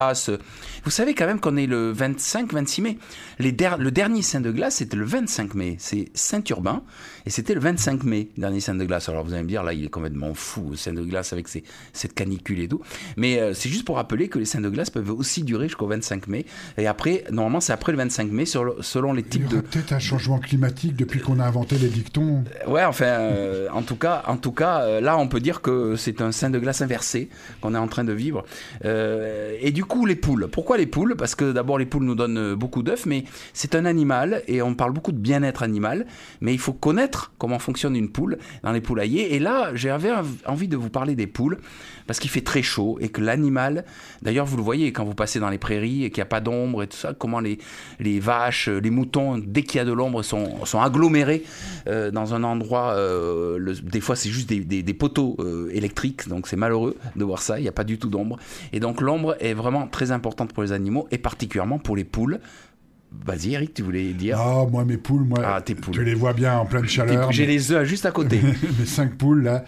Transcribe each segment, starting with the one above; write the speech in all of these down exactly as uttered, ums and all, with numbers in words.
Vous savez quand même qu'on est le vingt-cinq vingt-six mai. Les der- le dernier Saint de glace, c'était le vingt-cinq mai. C'est Saint-Urbain. Et c'était le vingt-cinq mai, dernier Saint de glace. Alors vous allez me dire, là, il est complètement fou, Saint de glace, avec ses, cette canicule et tout. Mais euh, c'est juste pour rappeler que les Saints de glace peuvent aussi durer jusqu'au vingt-cinq mai. Et après, normalement, c'est après le vingt-cinq mai, sur le, selon les types de... Il y aura de... peut-être un changement climatique depuis qu'on a inventé les dictons. Ouais, enfin, euh, en tout cas, en tout cas euh, là, on peut dire que c'est un Saint de glace inversé qu'on est en train de vivre. Euh, et du coup, les poules. Pourquoi les poules ? Parce que d'abord, les poules nous donnent beaucoup d'œufs, mais c'est un animal, et on parle beaucoup de bien-être animal, mais il faut connaître comment fonctionne une poule dans les poulaillers. Et là, j'avais envie de vous parler des poules, parce qu'il fait très chaud, et que l'animal, d'ailleurs, vous le voyez quand vous passez dans les prairies, et qu'il n'y a pas d'ombre et tout ça, comment les, les vaches, les moutons, dès qu'il y a de l'ombre, sont, sont agglomérés euh, dans un endroit, euh, le, des fois c'est juste des, des, des poteaux euh, électriques, donc c'est malheureux de voir ça, il n'y a pas du tout d'ombre. Et donc l'ombre est vraiment très importante pour les animaux, et particulièrement pour les poules. Vas-y Eric, tu voulais dire ? Ah, moi mes poules, moi, ah, tes poules. tu les vois bien en pleine chaleur. J'ai mais... les œufs juste à côté. Mes cinq poules là,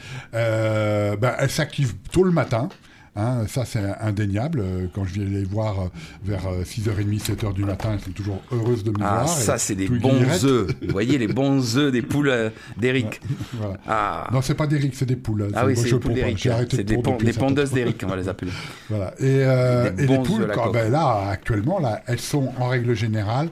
euh, bah, elles s'activent tôt le matin. Hein, ça c'est indéniable. Quand je viens les voir vers six heures trente, sept heures du matin, elles sont toujours heureuses de me ah, voir. Ça c'est des bons œufs. Vous voyez les bons œufs des poules euh, d'Eric. Voilà. Ah. Non, c'est pas d'Eric, c'est des poules. Ah oui, c'est des poules d'Eric. C'est des, pon- des pondeuses d'Eric, on va les appeler. Voilà. Et, euh, et les poules, quand, ben là, actuellement, là, elles sont en règle générale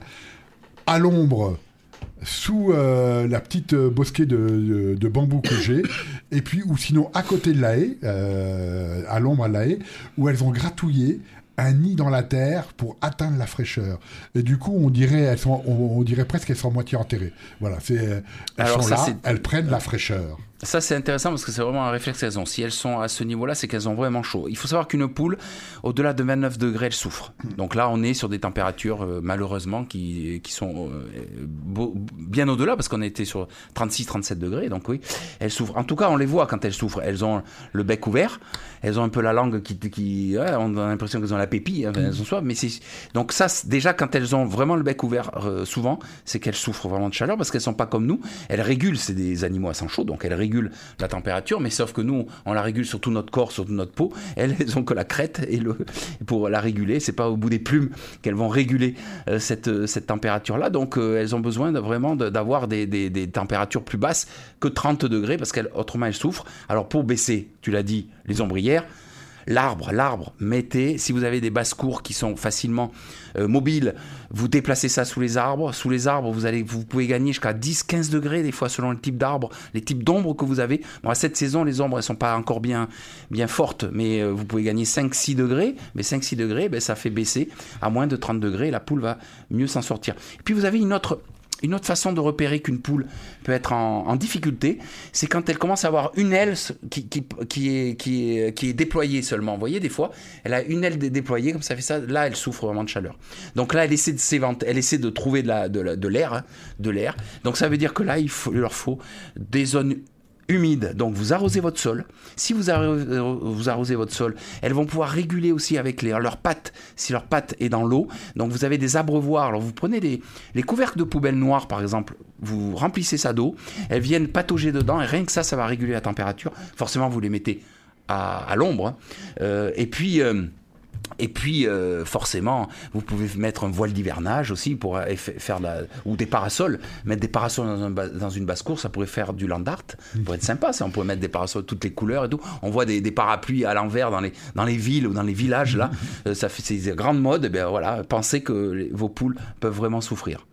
à l'ombre, sous euh, la petite euh, bosquet de, de, de bambou que j'ai, et puis ou sinon à côté de la haie, euh, à l'ombre à la haie, où elles ont gratouillé un nid dans la terre pour atteindre la fraîcheur. Et du coup, on dirait, elles sont, on, on dirait presque qu'elles sont moitié enterrées. Voilà, c'est, elles Alors sont ça, là, c'est... elles prennent la fraîcheur. Ça, c'est intéressant parce que c'est vraiment un réflexe qu'elles ont. Si elles sont à ce niveau-là, c'est qu'elles ont vraiment chaud. Il faut savoir qu'une poule, au-delà de vingt-neuf degrés, elle souffre. Donc là, on est sur des températures, euh, malheureusement, qui, qui sont euh, beau, bien au-delà, parce qu'on était sur trente-six trente-sept degrés. Donc oui, elles souffrent. En tout cas, on les voit quand elles souffrent. Elles ont le bec ouvert, elles ont un peu la langue qui... qui ouais, on a l'impression qu'elles ont la pépille, hein, elles ont soif. Mais c'est... Donc ça, déjà, quand elles ont vraiment le bec ouvert, euh, souvent, c'est qu'elles souffrent vraiment de chaleur, parce qu'elles sont pas comme nous. Elles régulent, c'est des animaux à sang chaud, donc elles régulent la température, mais sauf que nous, on la régule sur tout notre corps, sur toute notre peau. Elles, elles ont que la crête et le, pour la réguler. C'est pas au bout des plumes qu'elles vont réguler euh, cette, cette température-là. Donc, euh, elles ont besoin de, vraiment de, d'avoir des, des, des températures plus basses que trente degrés, parce qu'autrement, elles souffrent. Alors, pour baisser, tu l'as dit, les ombrières, L'arbre, l'arbre, mettez, si vous avez des basses-cours qui sont facilement euh, mobiles, vous déplacez ça sous les arbres. Sous les arbres, vous, allez, vous pouvez gagner jusqu'à dix quinze degrés, des fois, selon le type d'arbre, les types d'ombre que vous avez. Bon, à cette saison, les ombres, elles ne sont pas encore bien, bien fortes, mais euh, vous pouvez gagner cinq six degrés. Mais cinq six degrés, ben, ça fait baisser à moins de trente degrés. La poule va mieux s'en sortir. Et puis, vous avez une autre... Une autre façon de repérer qu'une poule peut être en, en difficulté, c'est quand elle commence à avoir une aile qui, qui, qui, est, qui, est, qui est déployée seulement. Vous voyez, des fois, elle a une aile déployée, comme ça fait ça. Là, elle souffre vraiment de chaleur. Donc là, elle essaie de s'éventer, elle essaie de trouver de, la, de, la, de l'air, hein, de l'air. Donc ça veut dire que là, il, faut, il leur faut des zones humide, donc vous arrosez votre sol. Si vous arrosez, vous arrosez votre sol, elles vont pouvoir réguler aussi avec les, leurs pattes, si leur patte est dans l'eau. Donc vous avez des abreuvoirs. Alors vous prenez des, les couvercles de poubelle noire, par exemple, vous remplissez ça d'eau, elles viennent patauger dedans, et rien que ça, ça va réguler la température. Forcément, vous les mettez à, à l'ombre. Hein. Euh, et puis... Euh, Et puis, euh, forcément, vous pouvez mettre un voile d'hivernage aussi pour faire de la, ou des parasols. Mettre des parasols dans, un, dans une basse-cour, ça pourrait faire du land art. Ça pourrait être sympa, ça. On pourrait mettre des parasols de toutes les couleurs et tout. On voit des, des parapluies à l'envers dans les, dans les villes ou dans les villages, là. Ça fait ces grandes modes. Et bien voilà, pensez que les, vos poules peuvent vraiment souffrir.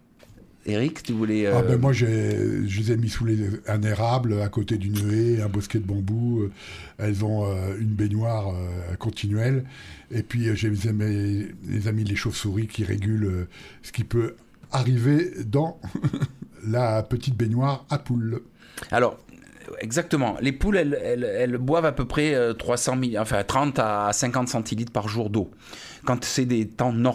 Eric, tu voulais... Euh... Ah ben moi, j'ai, je les ai mis sous les, un érable à côté d'une haie, un bosquet de bambou. Elles ont euh, une baignoire euh, continuelle. Et puis, euh, j'ai mes, les amis les chauves-souris qui régulent euh, ce qui peut arriver dans la petite baignoire à poules. Alors... Exactement. Les poules, elles, elles, elles boivent à peu près trois cents mille, enfin trente à cinquante centilitres par jour d'eau. Quand c'est des temps normaux,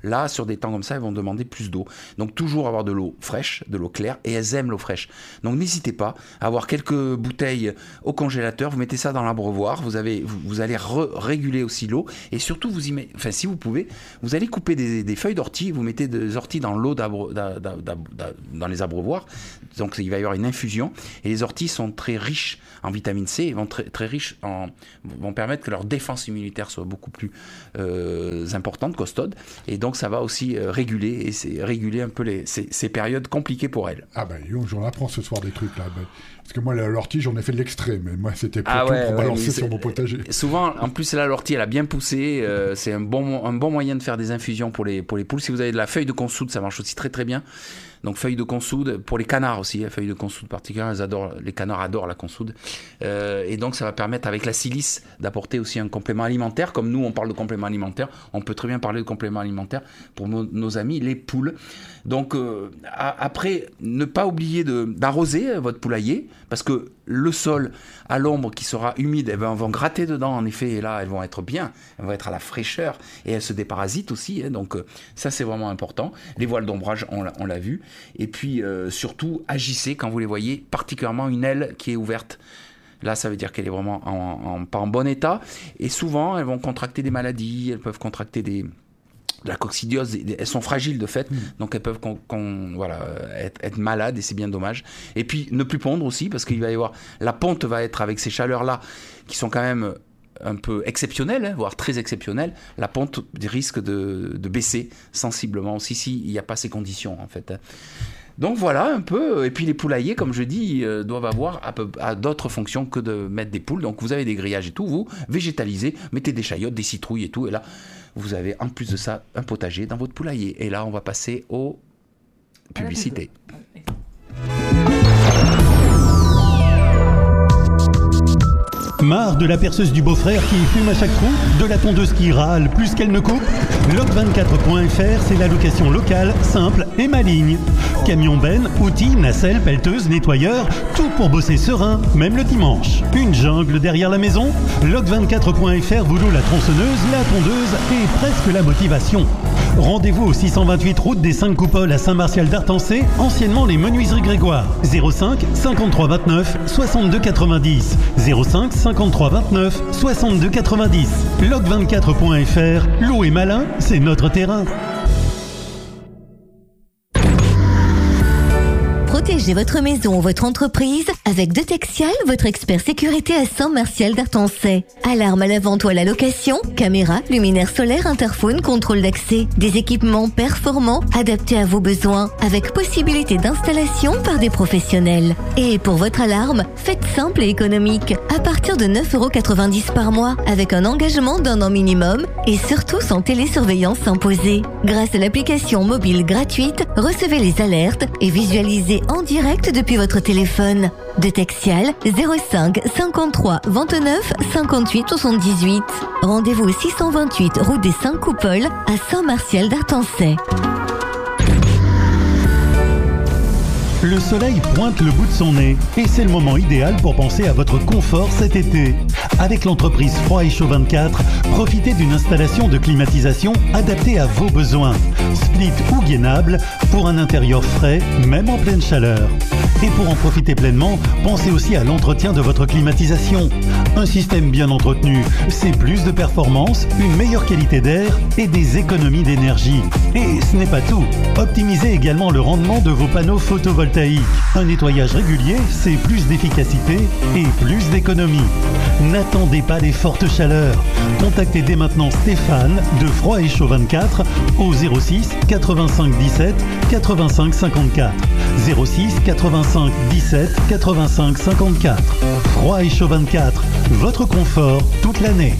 Là, sur des temps comme ça, elles vont demander plus d'eau. Donc toujours avoir de l'eau fraîche, de l'eau claire, et elles aiment l'eau fraîche. Donc n'hésitez pas à avoir quelques bouteilles au congélateur, vous mettez ça dans l'abreuvoir, vous, avez, vous, vous allez re- réguler aussi l'eau, et surtout, vous y mettez, enfin, si vous pouvez, vous allez couper des, des feuilles d'ortie, vous mettez des orties dans l'eau d'abre, d'a, d'a, d'a, d'a, dans les abreuvoirs, donc il va y avoir une infusion, et les orties sont très riches en vitamine C, et vont très, très riches en, vont permettre que leur défense immunitaire soit beaucoup plus euh, importante, costaude, et donc ça va aussi euh, réguler, et c'est réguler un peu les, ces, ces périodes compliquées pour elles. Ah ben, j'en apprends ce soir des trucs là. Ben, parce que moi, l'ortie, j'en ai fait de l'extrait, mais moi, c'était plutôt ah ouais, pour ouais, balancer sur mon potager. Souvent, en plus, là, l'ortie, elle a bien poussé. Euh, c'est un bon, un bon moyen de faire des infusions pour les, pour les poules. Si vous avez de la feuille de consoude, ça marche aussi très très bien. Donc feuille de consoude, pour les canards aussi, la feuille de consoude particulièrement, ils adorent, les canards adorent la consoude. Euh, et donc ça va permettre avec la silice d'apporter aussi un complément alimentaire. Comme nous on parle de complément alimentaire, on peut très bien parler de complément alimentaire pour nos, nos amis les poules. Donc euh, à, après, ne pas oublier de, d'arroser votre poulailler, parce que le sol à l'ombre qui sera humide, elles vont gratter dedans en effet, et là elles vont être bien, elles vont être à la fraîcheur, et elles se déparasitent aussi, hein, donc euh, ça c'est vraiment important. Les voiles d'ombrage, on l'a, on l'a vu. Et puis euh, surtout, agissez quand vous les voyez, particulièrement une aile qui est ouverte. Là, ça veut dire qu'elle est vraiment en, en, pas en bon état. Et souvent, elles vont contracter des maladies, elles peuvent contracter des, de la coccidiose. Elles sont fragiles de fait, mmh. donc elles peuvent con, con, voilà, être, être malades et c'est bien dommage. Et puis, ne plus pondre aussi, parce qu'il va y avoir... La ponte va être avec ces chaleurs-là, qui sont quand même... un peu exceptionnel, hein, voire très exceptionnel, la ponte risque de, de baisser sensiblement aussi s'il n'y a pas ces conditions en fait. Donc voilà un peu, et puis les poulaillers comme je dis euh, doivent avoir à, peu, à d'autres fonctions que de mettre des poules, donc vous avez des grillages et tout, vous végétalisez, mettez des chayotes, des citrouilles et tout, et là vous avez en plus de ça un potager dans votre poulailler. Et là on va passer aux publicités. Marre de la perceuse du beau-frère qui fume à chaque trou, de la tondeuse qui râle plus qu'elle ne coupe? Log vingt-quatre point F R, c'est la location locale, simple et maligne. Camion benne, outils, nacelles, pelleteuses, nettoyeurs, tout pour bosser serein, même le dimanche. Une jungle derrière la maison? Log vingt-quatre point F R vous loue la tronçonneuse, la tondeuse et presque la motivation. Rendez-vous au six cent vingt-huit route des cinq Coupoles à Saint-Martial-d'Artancé, anciennement les Menuiseries Grégoire. zéro cinq cinquante-trois vingt-neuf soixante-deux quatre-vingt-dix. zéro cinq cinquante-trois vingt-neuf soixante-deux quatre-vingt-dix. Log vingt-quatre point F R, l'eau est malin, c'est notre terrain. Protégez votre maison ou votre entreprise avec Detexial, votre expert sécurité à Saint-Martial-d'Artancé. Alarme à la vente ou à la location, caméra, luminaire solaire, interphone, contrôle d'accès. Des équipements performants adaptés à vos besoins avec possibilité d'installation par des professionnels. Et pour votre alarme, faites simple et économique. À partir de neuf euros quatre-vingt-dix par mois avec un engagement d'un an minimum et surtout sans télésurveillance imposée. Grâce à l'application mobile gratuite, recevez les alertes et visualisez en direct depuis votre téléphone. Detexial zéro cinq cinquante-trois vingt-neuf cinquante-huit soixante-dix-huit. Rendez-vous au six cent vingt-huit route des cinq Coupoles à Saint-Martial-d'Artancé. Le soleil pointe le bout de son nez et c'est le moment idéal pour penser à votre confort cet été. Avec l'entreprise Froid et Chaud vingt-quatre, profitez d'une installation de climatisation adaptée à vos besoins. Split ou gainable pour un intérieur frais, même en pleine chaleur. Et pour en profiter pleinement, pensez aussi à l'entretien de votre climatisation. Un système bien entretenu, c'est plus de performance, une meilleure qualité d'air et des économies d'énergie. Et ce n'est pas tout. Optimisez également le rendement de vos panneaux photovoltaïques. Un nettoyage régulier, c'est plus d'efficacité et plus d'économie. N'attendez pas les fortes chaleurs. Contactez dès maintenant Stéphane de Froid et Chaud vingt-quatre au zéro six quatre-vingt-cinq dix-sept quatre-vingt-cinq cinquante-quatre. zéro six quatre-vingt-cinq dix-sept quatre-vingt-cinq cinquante-quatre. Froid et Chaud vingt-quatre, votre confort toute l'année.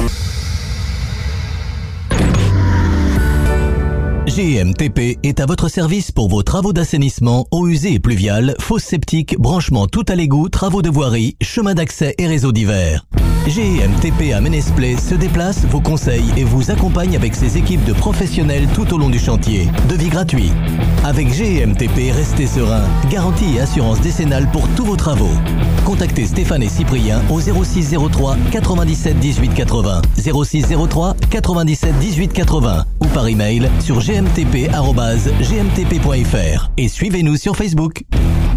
G M T P est à votre service pour vos travaux d'assainissement, eaux usées et pluviales, fosses septiques, branchements tout à l'égout, travaux de voirie, chemins d'accès et réseaux divers. G M T P à Ménesplay se déplace, vous conseille et vous accompagne avec ses équipes de professionnels tout au long du chantier. Devis gratuit. Avec G M T P, restez serein. Garantie et assurance décennale pour tous vos travaux. Contactez Stéphane et Cyprien au zéro six zéro trois quatre-vingt-dix-sept dix-huit quatre-vingts, zéro six zéro trois quatre-vingt-dix-sept dix-huit quatre-vingts ou par email sur g m t p arobase g m t p point f r et suivez-nous sur Facebook.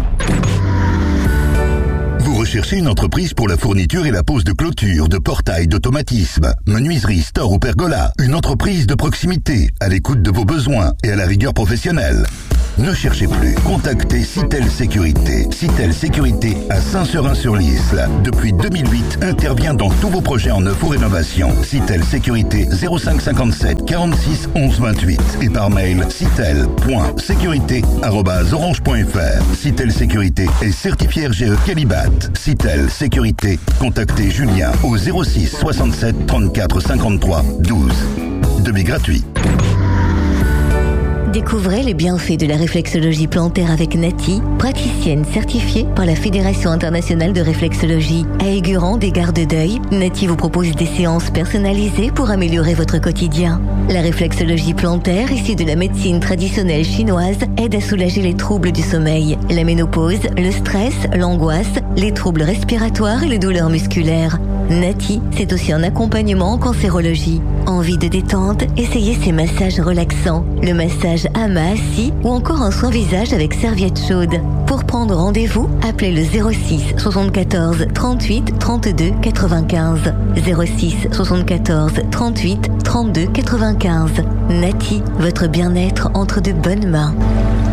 Vous recherchez une entreprise pour la fourniture et la pose de clôture, de portail, d'automatisme, menuiserie, store ou pergola. Une entreprise de proximité, à l'écoute de vos besoins et à la rigueur professionnelle. Ne cherchez plus. Contactez Citel Sécurité. Citel Sécurité à Saint-Seurin-sur-Lisle. Depuis deux mille huit, intervient dans tous vos projets en neuf ou rénovation. Citel Sécurité zéro cinq cinquante-sept quarante-six onze vingt-huit et par mail citel point sécurité arobase orange point f r. Citel Sécurité est certifié R G E Qualibat. Citel Sécurité. Contactez Julien au zéro six soixante-sept trente-quatre cinquante-trois douze. Devis gratuit. Découvrez les bienfaits de la réflexologie plantaire avec Nati, praticienne certifiée par la Fédération internationale de réflexologie. À Aigurant des Gardes d'Œil, Nati vous propose des séances personnalisées pour améliorer votre quotidien. La réflexologie plantaire, issue de la médecine traditionnelle chinoise, aide à soulager les troubles du sommeil, la ménopause, le stress, l'angoisse, les troubles respiratoires et les douleurs musculaires. Nati, c'est aussi un accompagnement en cancérologie. Envie de détente? Essayez ces massages relaxants. Le massage Ama assis ou encore un soin visage avec serviette chaude. Pour prendre rendez-vous, appelez le zéro six soixante-quatorze trente-huit trente-deux quatre-vingt-quinze. zéro six soixante-quatorze trente-huit trente-deux quatre-vingt-quinze. Nati, votre bien-être entre de bonnes mains.